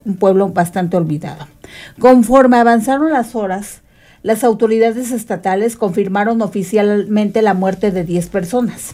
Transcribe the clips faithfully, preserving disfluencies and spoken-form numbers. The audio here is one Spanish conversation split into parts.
un pueblo bastante olvidado. Conforme avanzaron las horas, las autoridades estatales confirmaron oficialmente la muerte de diez personas.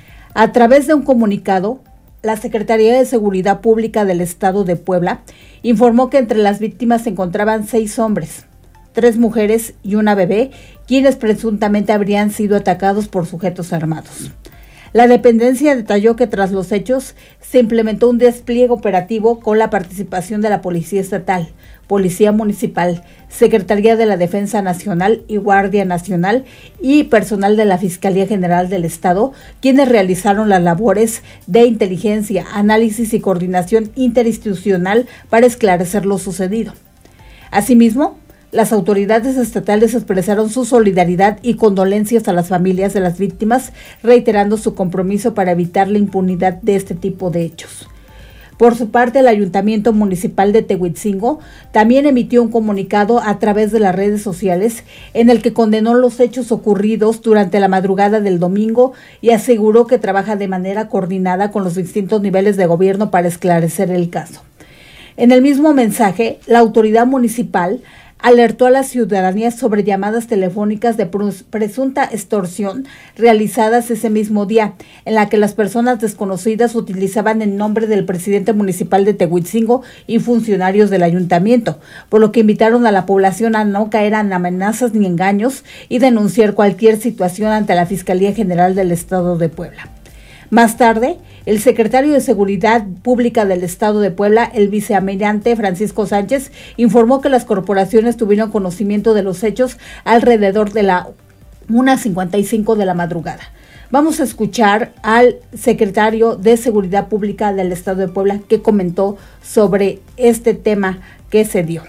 A través de un comunicado, la Secretaría de Seguridad Pública del Estado de Puebla informó que entre las víctimas se encontraban seis hombres, tres mujeres y una bebé, quienes presuntamente habrían sido atacados por sujetos armados. La dependencia detalló que tras los hechos se implementó un despliegue operativo con la participación de la Policía Estatal, Policía Municipal, Secretaría de la Defensa Nacional y Guardia Nacional y personal de la Fiscalía General del Estado, quienes realizaron las labores de inteligencia, análisis y coordinación interinstitucional para esclarecer lo sucedido. Asimismo, las autoridades estatales expresaron su solidaridad y condolencias a las familias de las víctimas, reiterando su compromiso para evitar la impunidad de este tipo de hechos. Por su parte, el Ayuntamiento Municipal de Tehuitzingo también emitió un comunicado a través de las redes sociales en el que condenó los hechos ocurridos durante la madrugada del domingo y aseguró que trabaja de manera coordinada con los distintos niveles de gobierno para esclarecer el caso. En el mismo mensaje, la autoridad municipal alertó a la ciudadanía sobre llamadas telefónicas de presunta extorsión realizadas ese mismo día, en la que las personas desconocidas utilizaban el nombre del presidente municipal de Tehuitzingo y funcionarios del ayuntamiento, por lo que invitaron a la población a no caer en amenazas ni engaños y denunciar cualquier situación ante la Fiscalía General del Estado de Puebla. Más tarde, el secretario de Seguridad Pública del Estado de Puebla, el vicealmirante Francisco Sánchez, informó que las corporaciones tuvieron conocimiento de los hechos alrededor de la una cincuenta y cinco de la madrugada. Vamos a escuchar al secretario de Seguridad Pública del Estado de Puebla que comentó sobre este tema que se dio.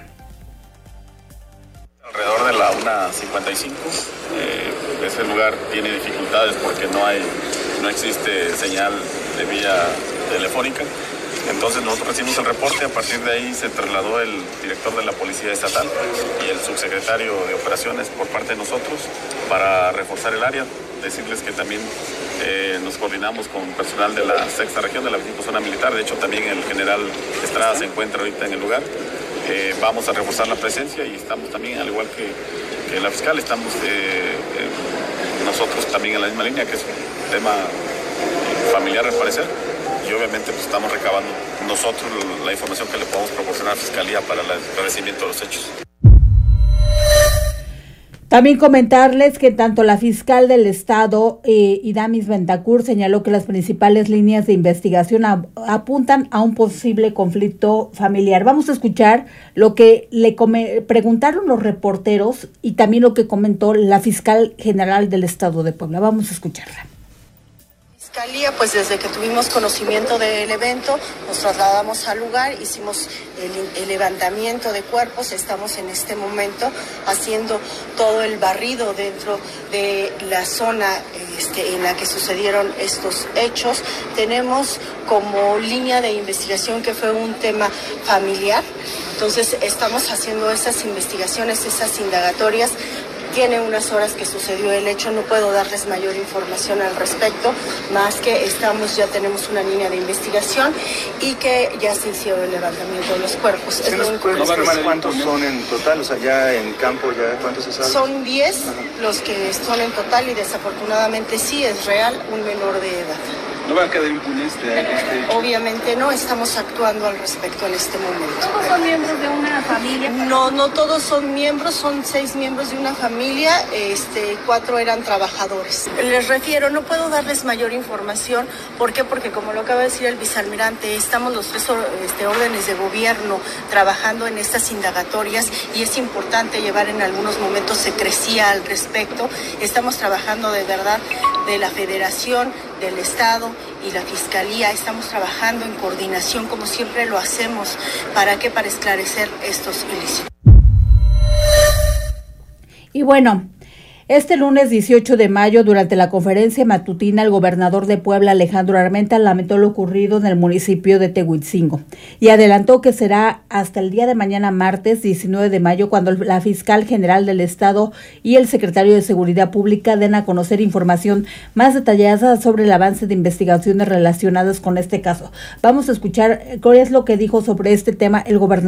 Alrededor de la una cincuenta y cinco, eh, ese lugar tiene dificultades porque no hay, no existe señal de vía telefónica. Entonces nosotros recibimos el reporte, a partir de ahí se trasladó el director de la Policía Estatal y el subsecretario de Operaciones por parte de nosotros para reforzar el área. Decirles que también eh, nos coordinamos con personal de la sexta región, de la veinticinco zona militar. De hecho, también el general Estrada se encuentra ahorita en el lugar. Eh, vamos a reforzar la presencia y estamos también, al igual que, que la fiscal, estamos eh, eh, nosotros también en la misma línea, que es un tema familiar al parecer, y obviamente pues, estamos recabando nosotros la información que le podemos proporcionar a la Fiscalía para el esclarecimiento de los hechos. También comentarles que tanto la fiscal del estado, eh, Idamis Bendacur, señaló que las principales líneas de investigación a, apuntan a un posible conflicto familiar. Vamos a escuchar lo que le come, preguntaron los reporteros y también lo que comentó la fiscal general del estado de Puebla. Vamos a escucharla. Fiscalía, pues desde que tuvimos conocimiento del evento, nos trasladamos al lugar, hicimos el, el levantamiento de cuerpos, estamos en este momento haciendo todo el barrido dentro de la zona este, en la que sucedieron estos hechos. Tenemos como línea de investigación que fue un tema familiar, entonces estamos haciendo esas investigaciones, esas indagatorias. Tiene unas horas que sucedió el hecho, no puedo darles mayor información al respecto, más que estamos, ya tenemos una línea de investigación y que ya se hizo el levantamiento de los cuerpos. ¿Sí nos pueden informar cuántos son en total? O sea, ya en campo, ya ¿cuántos se sabe? Son diez los que son en total y desafortunadamente sí es real un menor de edad. ¿No va a quedar impune este, este hecho? Obviamente no, estamos actuando al respecto en este momento. ¿Todos son miembros de una familia? No, no todos son miembros, son seis miembros de una familia, este, cuatro eran trabajadores. Les refiero, no puedo darles mayor información, ¿por qué? Porque como lo acaba de decir el vicealmirante, estamos los tres este, órdenes de gobierno trabajando en estas indagatorias y es importante llevar en algunos momentos secrecía al respecto. Estamos trabajando de verdad de la Federación, del Estado y la Fiscalía, estamos trabajando en coordinación como siempre lo hacemos. ¿Para qué? Para esclarecer estos ilícitos. Y bueno, Este lunes dieciocho de mayo, durante la conferencia matutina, el gobernador de Puebla, Alejandro Armenta, lamentó lo ocurrido en el municipio de Tehuitzingo y adelantó que será hasta el día de mañana, martes diecinueve de mayo, cuando la fiscal general del Estado y el secretario de Seguridad Pública den a conocer información más detallada sobre el avance de investigaciones relacionadas con este caso. Vamos a escuchar qué es lo que dijo sobre este tema el gobernador.